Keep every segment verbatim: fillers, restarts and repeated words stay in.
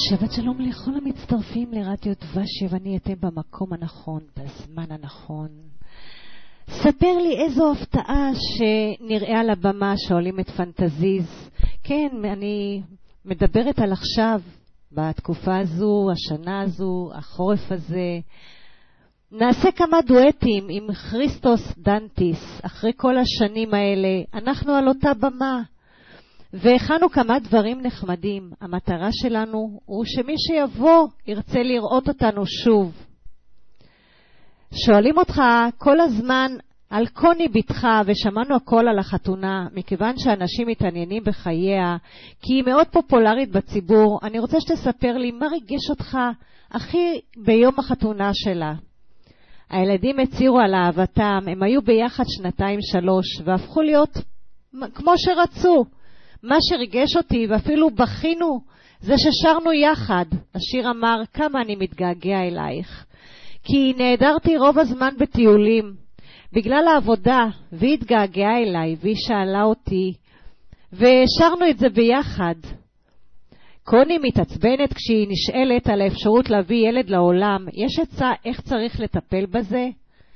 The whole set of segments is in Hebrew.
שבת שלום לכל המצטרפים לרדיו דבש, ואני אתם במקום הנכון, בזמן הנכון. ספר לי איזו הפתעה שנראה על הבמה, שואלים את פנטזיז. כן, אני מדברת על עכשיו, בתקופה הזו, השנה הזו, החורף הזה. נעשה כמה דואטים עם כריסטוס דנטיס. אחרי כל השנים האלה, אנחנו על אותה במה. והכנו כמה דברים נחמדים. המטרה שלנו הוא שמי שיבוא ירצה לראות אותנו שוב. שואלים אותך כל הזמן על קוני ביתך, ושמענו הכל על החתונה, מכיוון שאנשים מתעניינים בחייה, כי היא מאוד פופולרית בציבור. אני רוצה שתספר לי מה ריגש אותך הכי ביום החתונה שלה. הילדים הצירו על אהבתם, הם היו ביחד שנתיים שלוש, והפכו להיות כמו שרצו. מה שריגש אותי, ואפילו בכינו, זה ששרנו יחד. השיר אמר, כמה אני מתגעגע אלייך. כי נהדרתי רוב הזמן בטיולים, בגלל העבודה, והיא התגעגעה אליי, והיא שאלה אותי, ושרנו את זה ביחד. קוני מתעצבנת כשהיא נשאלת על האפשרות להביא ילד לעולם. יש עצה איך צריך לטפל בזה?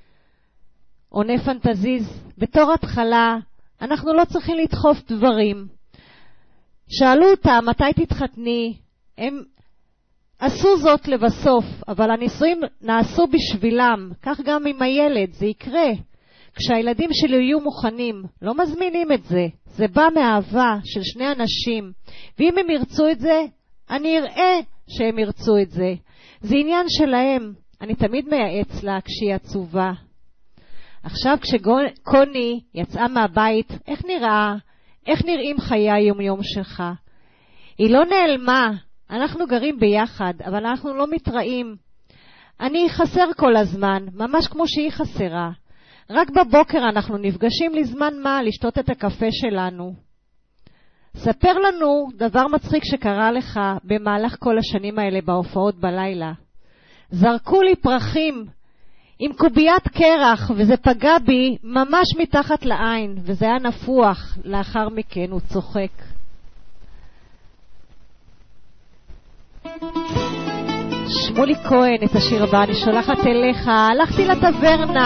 עונה פנטזיז, בתור התחלה, אנחנו לא צריכים לדחוף דברים. שאלו אותה, מתי תתחתני? הם עשו זאת לבסוף, אבל הנישואים נעשו בשבילם. כך גם עם הילד, זה יקרה. כשהילדים שלי יהיו מוכנים, לא מזמינים את זה. זה בא מאהבה של שני אנשים. ואם הם ירצו את זה, אני אראה שהם ירצו את זה. זה עניין שלהם. אני תמיד מייעץ לה כשהיא עצובה. עכשיו כשקוני יצאה מהבית, איך נראה? איך נראים חיי היום-יום שלך? היא לא נעלמה. אנחנו גרים ביחד, אבל אנחנו לא מתראים. אני חסר כל הזמן, ממש כמו שהיא חסרה. רק בבוקר אנחנו נפגשים לזמן מה לשתות את הקפה שלנו. ספר לנו דבר מצחיק שקרה לך במהלך כל השנים האלה בהופעות בלילה. זרקו לי פרחים עם קוביית קרח, וזה פגע בי ממש מתחת לעין, וזה היה נפוח. לאחר מכן הוא צוחק. שמולי כהן, את השיר הבא אני שולחת אליך. הלכתי לטברנה,